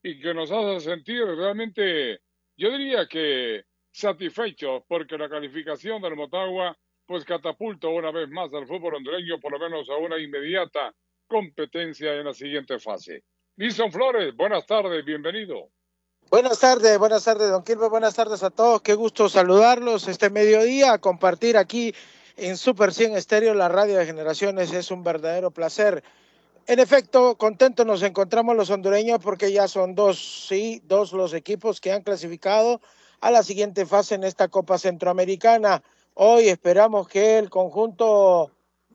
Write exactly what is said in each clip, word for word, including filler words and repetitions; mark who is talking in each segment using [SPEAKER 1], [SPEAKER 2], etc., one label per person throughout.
[SPEAKER 1] y que nos hace sentir realmente, yo diría que satisfechos, porque la calificación del Motagua pues catapulta una vez más al fútbol hondureño por lo menos a una inmediata competencia en la siguiente fase. Nilson Flores, buenas tardes, bienvenido.
[SPEAKER 2] Buenas tardes, buenas tardes, don Quilmes, buenas tardes a todos. Qué gusto saludarlos este mediodía, compartir aquí en Super cien Estéreo, la radio de generaciones. Es un verdadero placer. En efecto, contentos nos encontramos los hondureños porque ya son dos, sí, dos los equipos que han clasificado a la siguiente fase en esta Copa Centroamericana. Hoy esperamos que el conjunto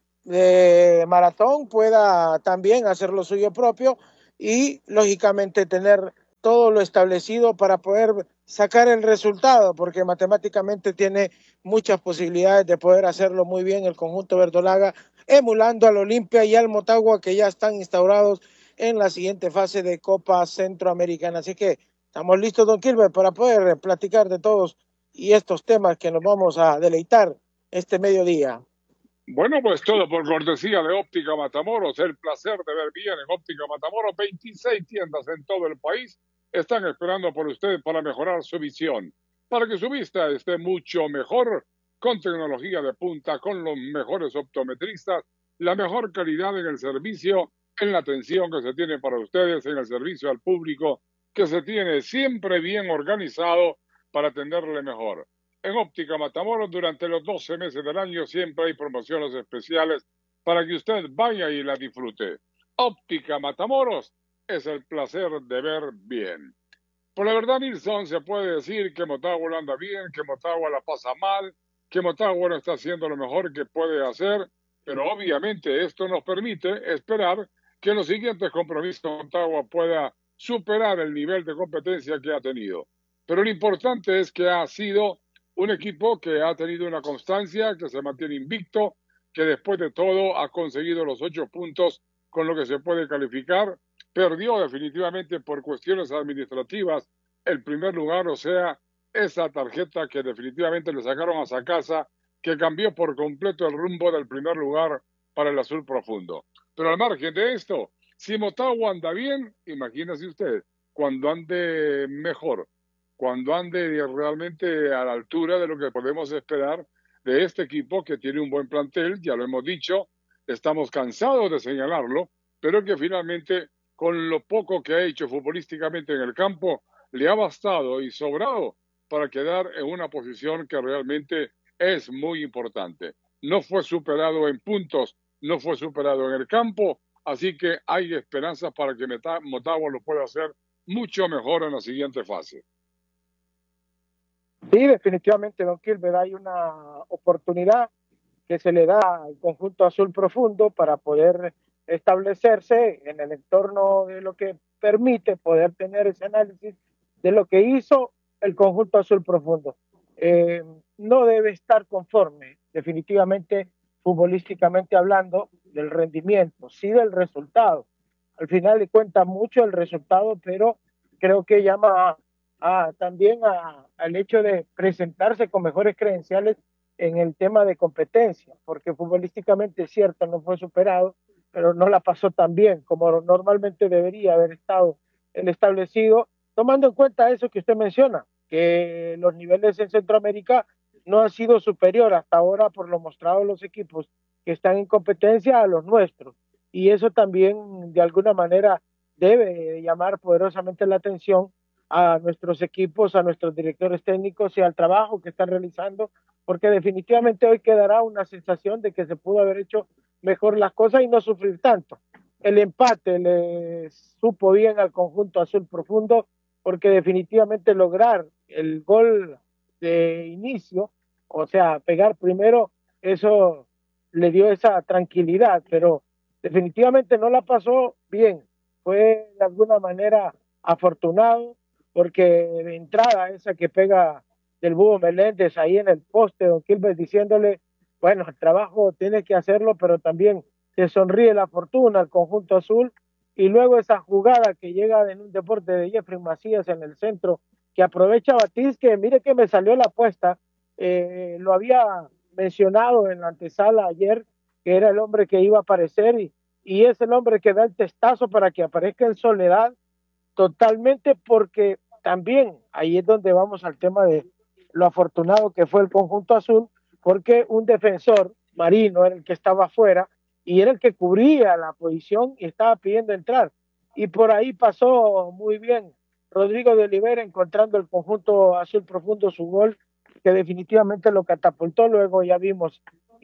[SPEAKER 2] de Maratón pueda también hacer lo suyo propio y lógicamente tener todo lo establecido para poder sacar el resultado, porque matemáticamente tiene muchas posibilidades de poder hacerlo muy bien el conjunto verdolaga, emulando al Olimpia y al Motagua, que ya están instaurados en la siguiente fase de Copa Centroamericana. Así que estamos listos, don Kilber, para poder platicar de todos y estos temas que nos vamos a deleitar este mediodía.
[SPEAKER 1] Bueno, pues todo por cortesía de Óptica Matamoros. El placer de ver bien en Óptica Matamoros. veintiséis tiendas en todo el país están esperando por usted para mejorar su visión, para que su vista esté mucho mejor, con tecnología de punta, con los mejores optometristas, la mejor calidad en el servicio, en la atención que se tiene para ustedes, en el servicio al público, que se tiene siempre bien organizado para atenderle mejor. En Óptica Matamoros, durante los doce meses del año, siempre hay promociones especiales para que usted vaya y la disfrute. Óptica Matamoros es el placer de ver bien. Por la verdad, Nilsson, se puede decir que Motagua anda bien, que Motagua la pasa mal, que Motagua no está haciendo lo mejor que puede hacer, pero obviamente esto nos permite esperar que en los siguientes compromisos Motagua pueda superar el nivel de competencia que ha tenido. Pero lo importante es que ha sido un equipo que ha tenido una constancia, que se mantiene invicto, que después de todo ha conseguido los ocho puntos con lo que se puede calificar. Perdió definitivamente por cuestiones administrativas el primer lugar, o sea, esa tarjeta que definitivamente le sacaron a esa casa, que cambió por completo el rumbo del primer lugar para el azul profundo. Pero al margen de esto, si Motagua anda bien, imagínese usted, cuando ande mejor, cuando ande realmente a la altura de lo que podemos esperar de este equipo que tiene un buen plantel, ya lo hemos dicho, estamos cansados de señalarlo, pero que finalmente con lo poco que ha hecho futbolísticamente en el campo, le ha bastado y sobrado para quedar en una posición que realmente es muy importante. No fue superado en puntos, no fue superado en el campo, así que hay esperanzas para que Motagua lo pueda hacer mucho mejor en la siguiente fase.
[SPEAKER 2] Sí, definitivamente, don Kilber, hay una oportunidad que se le da al conjunto azul profundo para poder establecerse en el entorno de lo que permite poder tener ese análisis de lo que hizo el conjunto azul profundo. Eh, no debe estar conforme, definitivamente, futbolísticamente hablando, del rendimiento, sí del resultado. Al final le cuenta mucho el resultado, pero creo que llama a, a, también a, al hecho de presentarse con mejores credenciales en el tema de competencia, porque futbolísticamente es cierto, no fue superado, pero no la pasó tan bien como normalmente debería haber estado el establecido, tomando en cuenta eso que usted menciona, que los niveles en Centroamérica no han sido superior hasta ahora por lo mostrado los equipos que están en competencia a los nuestros, y eso también de alguna manera debe llamar poderosamente la atención a nuestros equipos, a nuestros directores técnicos y al trabajo que están realizando, porque definitivamente hoy quedará una sensación de que se pudo haber hecho mejor las cosas y no sufrir tanto. El empate le supo bien al conjunto azul profundo, porque definitivamente lograr el gol de inicio, o sea, pegar primero, eso le dio esa tranquilidad, pero definitivamente no la pasó bien. Fue de alguna manera afortunado, porque de entrada esa que pega del Búho Meléndez ahí en el poste, don Quilmes diciéndole, bueno, el trabajo tiene que hacerlo, pero también se sonríe la fortuna al conjunto azul, y luego esa jugada que llega en un deporte de Jeffrey Macías en el centro, que aprovecha Batiz, que mire que me salió la apuesta, eh, lo había mencionado en la antesala ayer, que era el hombre que iba a aparecer, y, y es el hombre que da el testazo para que aparezca en Soledad, totalmente, porque también ahí es donde vamos al tema de lo afortunado que fue el conjunto azul, porque un defensor Marino era el que estaba afuera y era el que cubría la posición y estaba pidiendo entrar. Y por ahí pasó muy bien Rodrigo de Oliveira encontrando el conjunto azul profundo su gol, que definitivamente lo catapultó. Luego ya vimos,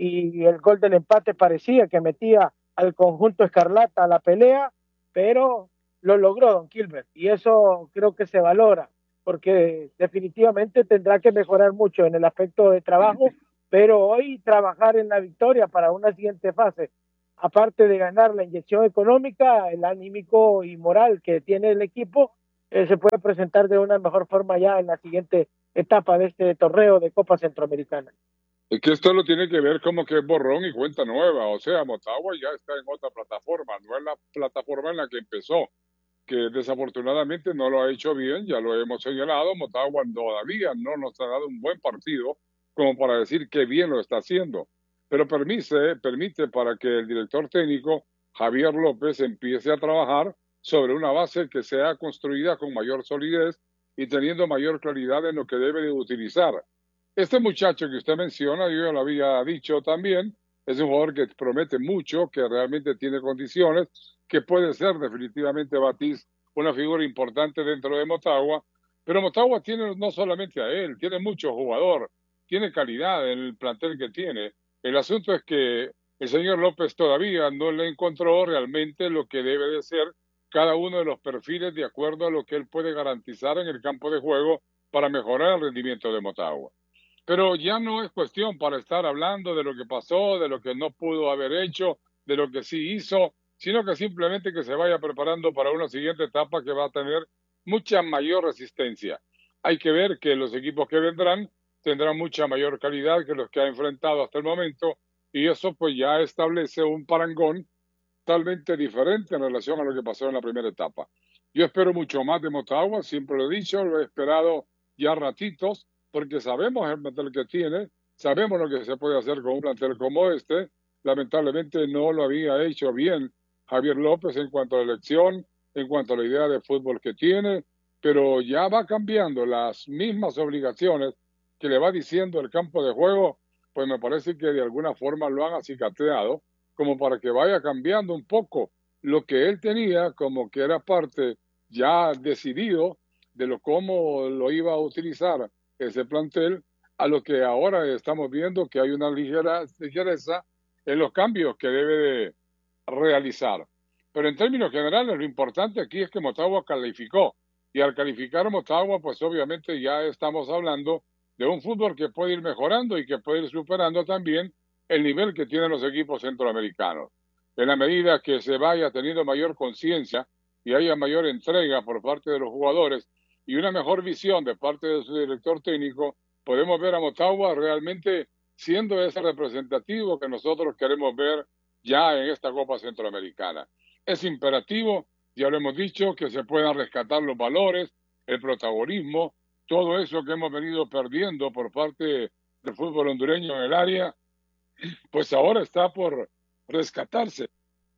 [SPEAKER 2] y el gol del empate parecía que metía al conjunto escarlata a la pelea, pero lo logró don Gilbert, y eso creo que se valora, porque definitivamente tendrá que mejorar mucho en el aspecto de trabajo, pero hoy trabajar en la victoria para una siguiente fase, aparte de ganar la inyección económica, el anímico y moral que tiene el equipo, eh, se puede presentar de una mejor forma ya en la siguiente etapa de este torneo de Copa Centroamericana.
[SPEAKER 1] Es que esto lo tiene que ver como que es borrón y cuenta nueva, o sea, Motagua ya está en otra plataforma, no es la plataforma en la que empezó, que desafortunadamente no lo ha hecho bien, ya lo hemos señalado. Motagua todavía no nos ha dado un buen partido como para decir que bien lo está haciendo, pero permite, permite para que el director técnico Javier López empiece a trabajar sobre una base que sea construida con mayor solidez y teniendo mayor claridad en lo que debe de utilizar. Este muchacho que usted menciona, yo ya lo había dicho también, es un jugador que promete mucho, que realmente tiene condiciones, que puede ser definitivamente Batiz una figura importante dentro de Motagua, pero Motagua tiene no solamente a él, tiene mucho jugador, tiene calidad en el plantel que tiene. El asunto es que el señor López todavía no le encontró realmente lo que debe de ser cada uno de los perfiles de acuerdo a lo que él puede garantizar en el campo de juego para mejorar el rendimiento de Motagua. Pero ya no es cuestión para estar hablando de lo que pasó, de lo que no pudo haber hecho, de lo que sí hizo, sino que simplemente que se vaya preparando para una siguiente etapa que va a tener mucha mayor resistencia. Hay que ver que los equipos que vendrán tendrán mucha mayor calidad que los que ha enfrentado hasta el momento, y eso pues ya establece un parangón totalmente diferente en relación a lo que pasó en la primera etapa. Yo espero mucho más de Motagua, siempre lo he dicho, lo he esperado ya ratitos, porque sabemos el plantel que tiene, sabemos lo que se puede hacer con un plantel como este. Lamentablemente no lo había hecho bien Javier López en cuanto a la elección, en cuanto a la idea de fútbol que tiene, pero ya va cambiando las mismas obligaciones que le va diciendo el campo de juego, pues me parece que de alguna forma lo han acicateado, como para que vaya cambiando un poco lo que él tenía, como que era parte ya decidido de lo cómo lo iba a utilizar ese plantel, a lo que ahora estamos viendo que hay una ligera ligereza en los cambios que debe de realizar. Pero en términos generales, lo importante aquí es que Motagua calificó, y al calificar Motagua, pues obviamente ya estamos hablando de un fútbol que puede ir mejorando y que puede ir superando también el nivel que tienen los equipos centroamericanos. En la medida que se vaya teniendo mayor conciencia y haya mayor entrega por parte de los jugadores y una mejor visión de parte de su director técnico, podemos ver a Motagua realmente siendo ese representativo que nosotros queremos ver ya en esta Copa Centroamericana. Es imperativo, ya lo hemos dicho, que se puedan rescatar los valores, el protagonismo, todo eso que hemos venido perdiendo por parte del fútbol hondureño en el área, pues ahora está por rescatarse.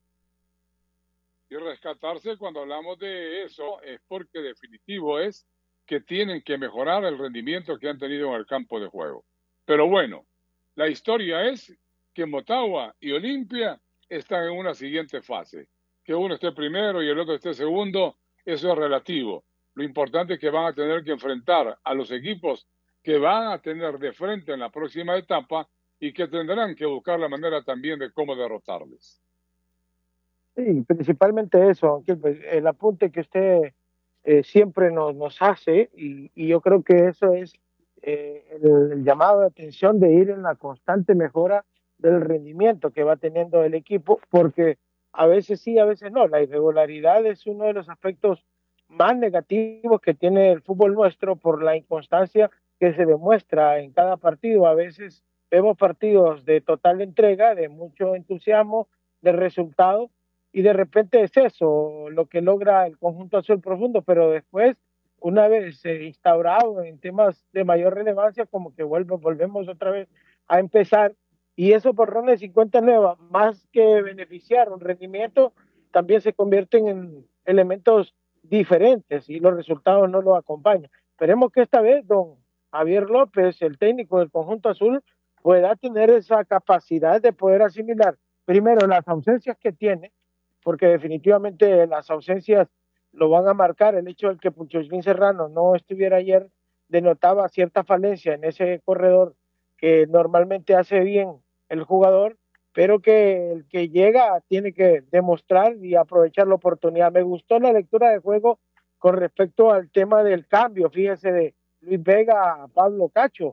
[SPEAKER 1] Y rescatarse, cuando hablamos de eso, es porque definitivo es que tienen que mejorar el rendimiento que han tenido en el campo de juego. Pero bueno, la historia es que Motagua y Olimpia están en una siguiente fase. Que uno esté primero y el otro esté segundo, eso es relativo. Lo importante es que van a tener que enfrentar a los equipos que van a tener de frente en la próxima etapa y que tendrán que buscar la manera también de cómo derrotarles.
[SPEAKER 2] Sí, principalmente eso, el apunte que usted eh, siempre nos, nos hace, y, y yo creo que eso es eh, el, el llamado de atención de ir en la constante mejora del rendimiento que va teniendo el equipo, porque a veces sí, a veces no. La irregularidad es uno de los aspectos más negativos que tiene el fútbol nuestro por la inconstancia que se demuestra en cada partido. A veces vemos partidos de total entrega, de mucho entusiasmo, de resultado, y de repente es eso lo que logra el conjunto azul profundo, pero después, una vez eh, instaurado en temas de mayor relevancia, como que vuelve, volvemos otra vez a empezar, y esos borrones cincuenta nuevas, más que beneficiar un rendimiento, también se convierten en elementos diferentes y los resultados no lo acompañan. Esperemos que esta vez don Javier López, el técnico del conjunto azul, pueda tener esa capacidad de poder asimilar primero las ausencias que tiene, porque definitivamente las ausencias lo van a marcar. El hecho de que Puchoslin Serrano no estuviera ayer denotaba cierta falencia en ese corredor que normalmente hace bien el jugador, pero que el que llega tiene que demostrar y aprovechar la oportunidad. Me gustó la lectura de juego con respecto al tema del cambio, fíjese, de Luis Vega a Pablo Cacho,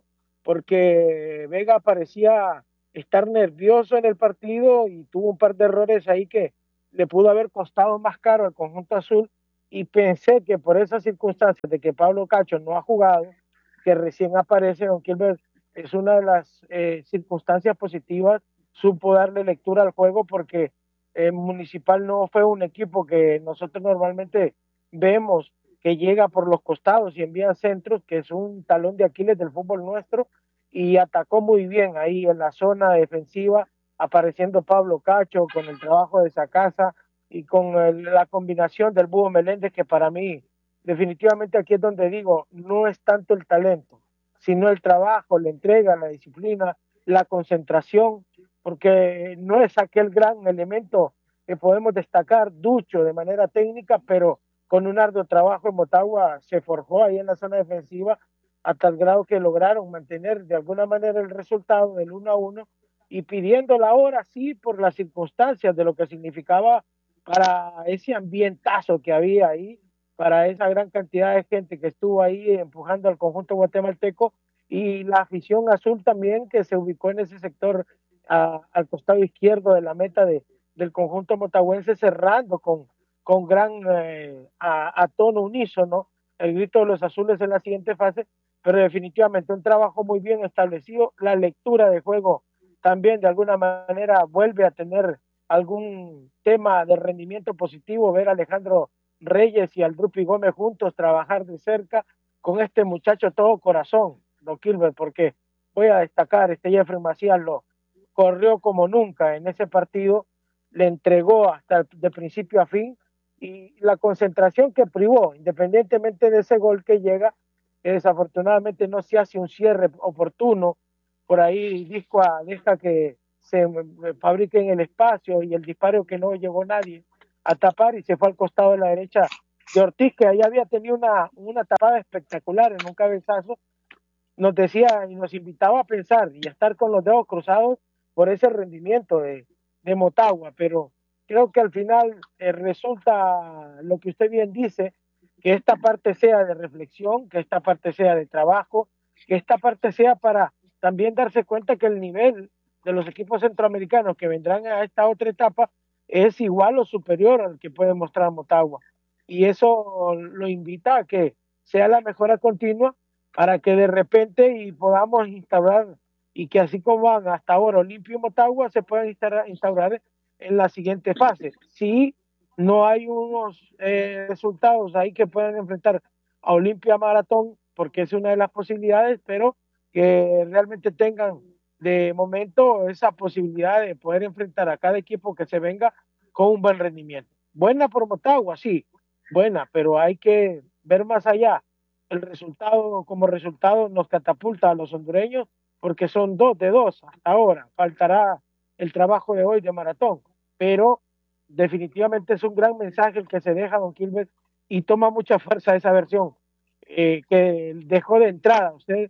[SPEAKER 2] porque Vega parecía estar nervioso en el partido y tuvo un par de errores ahí que le pudo haber costado más caro al conjunto azul, y pensé que por esas circunstancias de que Pablo Cacho no ha jugado, que recién aparece, don Gilbert, es una de las eh, circunstancias positivas, supo darle lectura al juego porque eh, Municipal no fue un equipo que nosotros normalmente vemos que llega por los costados y envía centros, que es un talón de Aquiles del fútbol nuestro, y atacó muy bien ahí en la zona defensiva, apareciendo Pablo Cacho con el trabajo de Sacasa y con el, la combinación del Búho Meléndez, que para mí definitivamente aquí es donde digo, no es tanto el talento, sino el trabajo, la entrega, la disciplina, la concentración, porque no es aquel gran elemento que podemos destacar, Ducho, de manera técnica, pero con un arduo trabajo en Motagua se forjó ahí en la zona defensiva a tal grado que lograron mantener de alguna manera el resultado del uno a uno y pidiendo la hora, sí, por las circunstancias de lo que significaba para ese ambientazo que había ahí, para esa gran cantidad de gente que estuvo ahí empujando al conjunto guatemalteco, y la afición azul también que se ubicó en ese sector a, al costado izquierdo de la meta de, del conjunto motagüense, cerrando con, con gran eh, a, a tono unísono el grito de los azules en la siguiente fase, pero definitivamente un trabajo muy bien establecido. La lectura de juego también de alguna manera vuelve a tener algún tema de rendimiento positivo, ver a Alejandro Reyes y al Drupi Gómez juntos trabajar de cerca con este muchacho todo corazón, don Gilbert, porque voy a destacar, este Jeffrey Macías lo corrió como nunca en ese partido, le entregó hasta el, de principio a fin, y la concentración que privó, independientemente de ese gol que llega, que desafortunadamente no se hace un cierre oportuno, por ahí Discoa deja que se fabrique en el espacio y el disparo que no llegó nadie a tapar y se fue al costado de la derecha de Ortiz, que ahí había tenido una, una tapada espectacular en un cabezazo. Nos decía y nos invitaba a pensar y a estar con los dedos cruzados por ese rendimiento de, de Motagua, pero creo que al final eh, resulta lo que usted bien dice, que esta parte sea de reflexión, que esta parte sea de trabajo, que esta parte sea para también darse cuenta que el nivel de los equipos centroamericanos que vendrán a esta otra etapa es igual o superior al que puede mostrar Motagua. Y eso lo invita a que sea la mejora continua para que de repente y podamos instaurar, y que así como van hasta ahora Olimpia y Motagua, se puedan instaurar, instaurar en la siguiente fase. Si no hay unos eh, resultados ahí que puedan enfrentar a Olimpia Maratón, porque es una de las posibilidades, pero que realmente tengan de momento esa posibilidad de poder enfrentar a cada equipo que se venga con un buen rendimiento. Buena por Motagua, sí, buena, pero hay que ver más allá. El resultado, como resultado, nos catapulta a los hondureños porque son dos de dos hasta ahora. Faltará el trabajo de hoy de maratón, pero definitivamente es un gran mensaje el que se deja, don Gilbert, y toma mucha fuerza esa versión eh, que dejó de entrada usted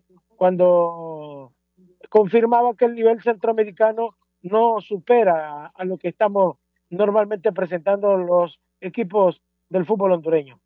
[SPEAKER 2] cuando confirmaba que el nivel centroamericano no supera a, a lo que estamos normalmente presentando los equipos del fútbol hondureño.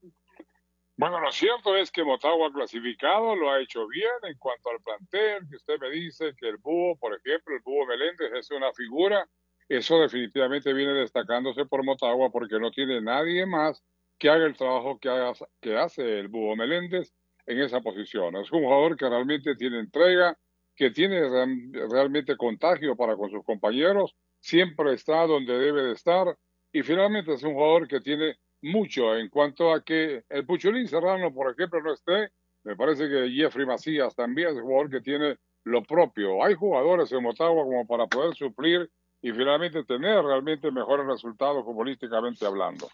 [SPEAKER 1] Bueno, lo cierto es que Motagua ha clasificado, lo ha hecho bien en cuanto al plantel, que usted me dice que el Búho, por ejemplo, el Búho Meléndez es una figura, eso definitivamente viene destacándose por Motagua porque no tiene nadie más que haga el trabajo que, haga, que hace el Búho Meléndez en esa posición. Es un jugador que realmente tiene entrega, que tiene realmente contagio para con sus compañeros, siempre está donde debe de estar y finalmente es un jugador que tiene mucho en cuanto a que el Puchulín Serrano, por ejemplo, no esté. Me parece que Jeffrey Macías también es un jugador que tiene lo propio. Hay jugadores en Motagua como para poder suplir y finalmente tener realmente mejores resultados futbolísticamente hablando.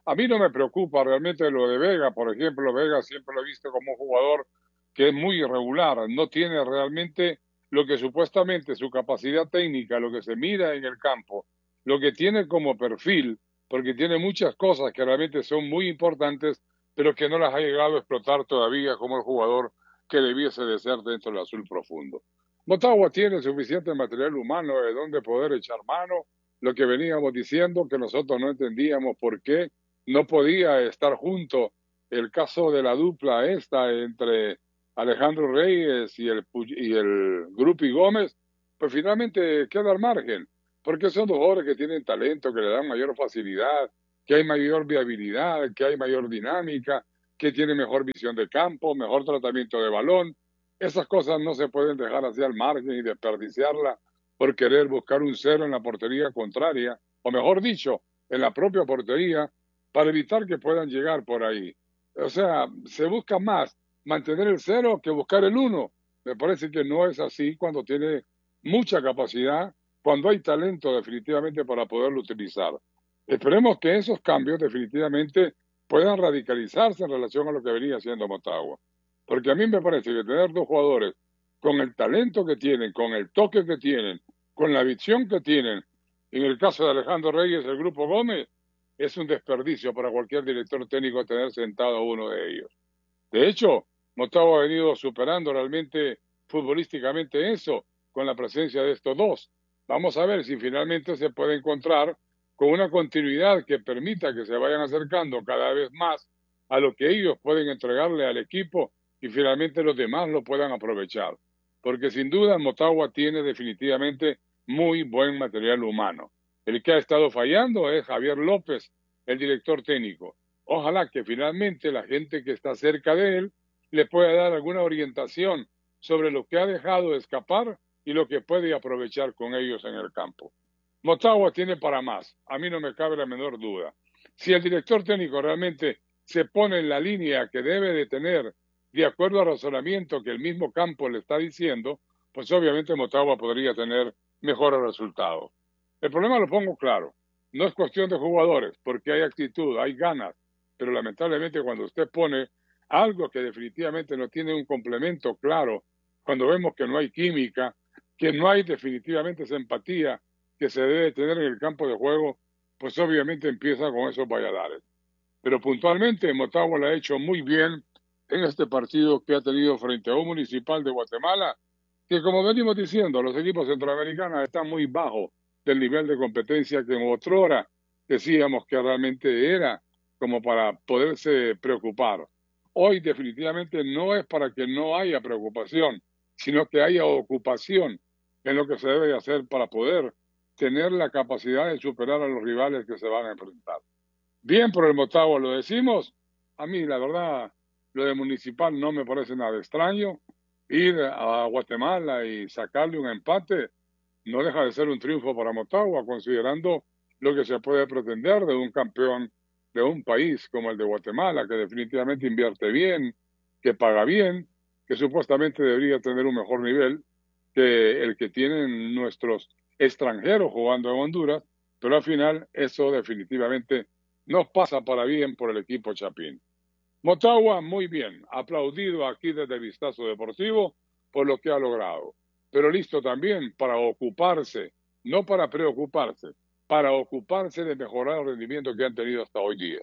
[SPEAKER 1] A mí no me preocupa realmente lo de Vega, por ejemplo. Vega siempre lo he visto como un jugador que es muy irregular, no tiene realmente lo que supuestamente su capacidad técnica, lo que se mira en el campo, lo que tiene como perfil, porque tiene muchas cosas que realmente son muy importantes, pero que no las ha llegado a explotar todavía como el jugador que debiese de ser dentro del azul profundo. Motagua tiene suficiente material humano de donde poder echar mano, lo que veníamos diciendo, que nosotros no entendíamos por qué no podía estar junto el caso de la dupla esta entre Alejandro Reyes y el, y el Grupi Gómez, pues finalmente queda al margen, porque son dos jugadores que tienen talento, que le dan mayor facilidad, que hay mayor viabilidad, que hay mayor dinámica, que tienen mejor visión de campo, mejor tratamiento de balón. Esas cosas no se pueden dejar así al margen y desperdiciarla por querer buscar un cero en la portería contraria, o mejor dicho, en la propia portería, para evitar que puedan llegar por ahí. O sea, se busca más mantener el cero que buscar el uno. Me parece que no es así cuando tiene mucha capacidad, cuando hay talento definitivamente para poderlo utilizar. Esperemos que esos cambios definitivamente puedan radicalizarse en relación a lo que venía haciendo Motagua. Porque a mí me parece que tener dos jugadores con el talento que tienen, con el toque que tienen, con la visión que tienen, en el caso de Alejandro Reyes, el Grupo Gómez, es un desperdicio para cualquier director técnico tener sentado a uno de ellos. De hecho, Motagua ha venido superando realmente futbolísticamente eso con la presencia de estos dos. Vamos a ver si finalmente se puede encontrar con una continuidad que permita que se vayan acercando cada vez más a lo que ellos pueden entregarle al equipo y finalmente los demás lo puedan aprovechar. Porque sin duda Motagua tiene definitivamente muy buen material humano. El que ha estado fallando es Javier López, el director técnico. Ojalá que finalmente la gente que está cerca de él le pueda dar alguna orientación sobre lo que ha dejado de escapar y lo que puede aprovechar con ellos en el campo. Motagua tiene para más, a mí no me cabe la menor duda. Si el director técnico realmente se pone en la línea que debe de tener, de acuerdo al razonamiento que el mismo campo le está diciendo, pues obviamente Motagua podría tener mejores resultados. El problema lo pongo claro, no es cuestión de jugadores, porque hay actitud, hay ganas, pero lamentablemente cuando usted pone algo que definitivamente no tiene un complemento claro, cuando vemos que no hay química, que no hay definitivamente esa empatía que se debe tener en el campo de juego, pues obviamente empieza con esos valladares. Pero puntualmente Motagua lo ha hecho muy bien en este partido que ha tenido frente a un Municipal de Guatemala, que como venimos diciendo, los equipos centroamericanos están muy bajos del nivel de competencia que en otrora decíamos que realmente era como para poderse preocupar. Hoy definitivamente no es para que no haya preocupación, sino que haya ocupación en lo que se debe hacer para poder tener la capacidad de superar a los rivales que se van a enfrentar. Bien por el Motagua lo decimos, a mí la verdad lo de Municipal no me parece nada extraño, ir a Guatemala y sacarle un empate no deja de ser un triunfo para Motagua, considerando lo que se puede pretender de un campeón de un país como el de Guatemala, que definitivamente invierte bien, que paga bien, que supuestamente debería tener un mejor nivel que el que tienen nuestros extranjeros jugando en Honduras, pero al final eso definitivamente no pasa para bien por el equipo Chapín. Motagua, muy bien, aplaudido aquí desde el Vistazo Deportivo por lo que ha logrado, pero listo también para ocuparse, no para preocuparse, para ocuparse de mejorar el rendimiento que han tenido hasta hoy día.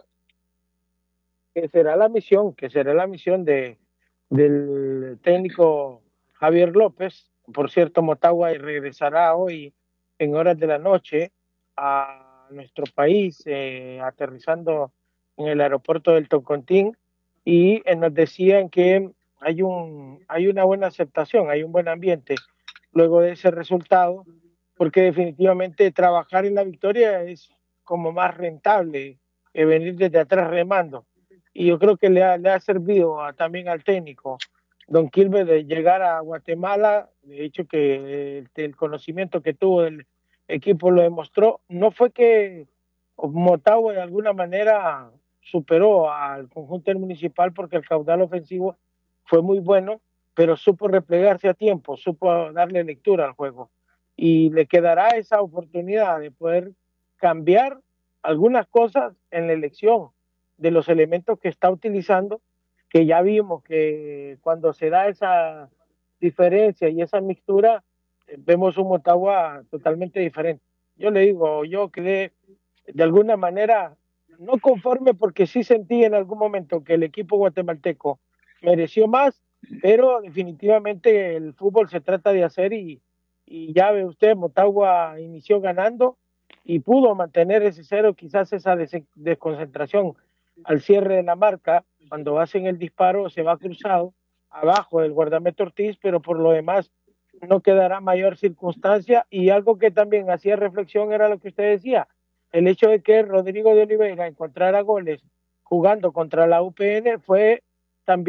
[SPEAKER 2] Que será la misión, que será la misión de, del técnico Javier López. Por cierto, Motagua regresará hoy en horas de la noche a nuestro país, eh, aterrizando en el aeropuerto del Tocontín, y eh, nos decían que hay, un, hay una buena aceptación, hay un buen ambiente luego de ese resultado, porque definitivamente trabajar en la victoria es como más rentable que venir desde atrás remando. Y yo creo que le ha, le ha servido a, también al técnico Don Quilmes de llegar a Guatemala. De hecho que el, el conocimiento que tuvo del equipo lo demostró. No fue que Motagua de alguna manera superó al conjunto del Municipal, porque el caudal ofensivo fue muy bueno, pero supo replegarse a tiempo, supo darle lectura al juego, y le quedará esa oportunidad de poder cambiar algunas cosas en la elección de los elementos que está utilizando, que ya vimos que cuando se da esa diferencia y esa mixtura, eh, vemos un Motagua totalmente diferente. Yo le digo, yo quedé de alguna manera no conforme porque sí sentí en algún momento que el equipo guatemalteco mereció más, pero definitivamente el fútbol se trata de hacer y, y ya ve usted, Motagua inició ganando y pudo mantener ese cero, quizás esa des- desconcentración al cierre de la marca, cuando hacen el disparo se va cruzado abajo del guardameta Ortiz, pero por lo demás no quedará mayor circunstancia. Y algo que también hacía reflexión era lo que usted decía, el hecho de que Rodrigo de Oliveira encontrara goles jugando contra la U P N fue